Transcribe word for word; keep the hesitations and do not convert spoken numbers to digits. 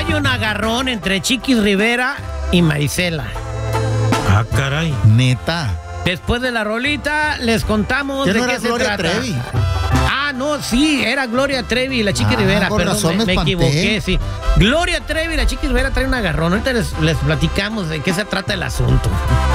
Hay un agarrón entre Chiquis Rivera y Marisela. Ah, caray. Neta. Después de la rolita, les contamos ¿Ya de no qué era se Gloria trata. Trevi? Ah, no, sí, era Gloria Trevi y la Chiqui Ah, Rivera, con perdón, razón me, me me espanté. equivoqué, sí. Gloria Trevi y la Chiqui Rivera traen un agarrón. Ahorita les, les platicamos de qué se trata el asunto.